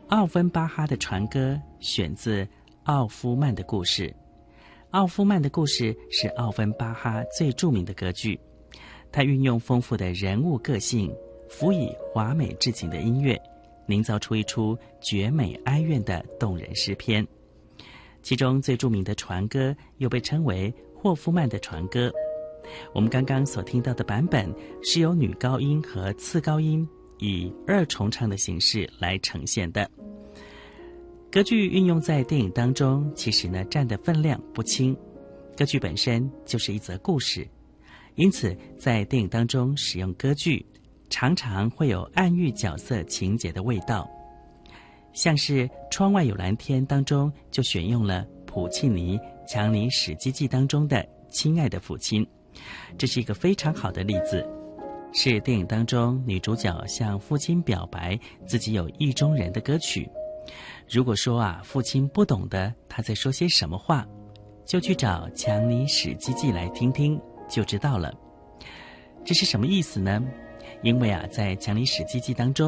奥芬巴哈的船歌选自奥夫曼的故事。奥夫曼的故事是奥芬巴哈最著名的歌剧，他运用丰富的人物个性，辅以华美至极的音乐，营造出一出绝美哀怨的动人诗篇。其中最著名的船歌又被称为霍夫曼的船歌。我们刚刚所听到的版本是由女高音和次高音以二重唱的形式来呈现的。歌剧运用在电影当中，其实呢占的分量不轻。歌剧本身就是一则故事，因此在电影当中使用歌剧，常常会有暗喻角色情节的味道。像是《窗外有蓝天》当中就选用了普契尼《强尼史基记》当中的《亲爱的父亲》，这是一个非常好的例子，是电影当中女主角向父亲表白自己有意中人的歌曲。如果说父亲不懂得他在说些什么话，就去找《强尼史基记》来听听就知道了。这是什么意思呢？因为在《强尼史基记》当中